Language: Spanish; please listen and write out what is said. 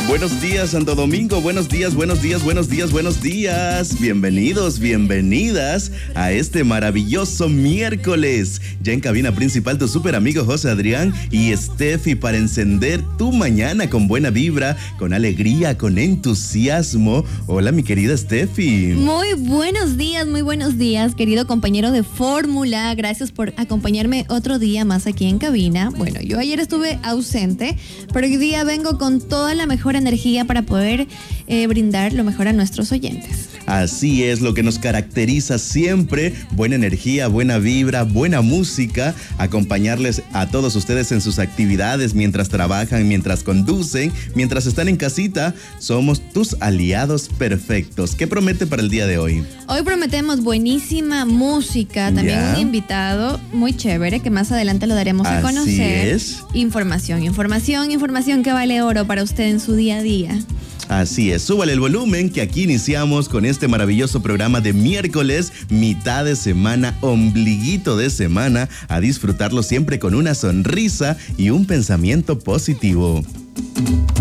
Buenos días, Santo Domingo. Buenos días, buenos días, buenos días, buenos días. Bienvenidos, bienvenidas a este maravilloso miércoles. Ya en cabina principal tu súper amigo José Adrián y Steffi para encender tu mañana con buena vibra, con alegría, con entusiasmo. Hola, mi querida Steffi. Muy buenos días, querido compañero de Fórmula. Gracias por acompañarme otro día más aquí en cabina. Bueno, yo ayer estuve ausente, pero hoy día vengo con toda la mejor energía para poder brindar lo mejor a nuestros oyentes. Así es, lo que nos caracteriza siempre, buena energía, buena vibra, buena música, acompañarles a todos ustedes en sus actividades, mientras trabajan, mientras conducen, mientras están en casita, somos tus aliados perfectos. ¿Qué promete para el día de hoy? Hoy prometemos buenísima música, también un invitado muy chévere que más adelante lo daremos a conocer. Así es. Información que vale oro para usted en su día a día. Así es, súbale el volumen que aquí iniciamos con este maravilloso programa de miércoles, mitad de semana, ombliguito de semana, a disfrutarlo siempre con una sonrisa y un pensamiento positivo.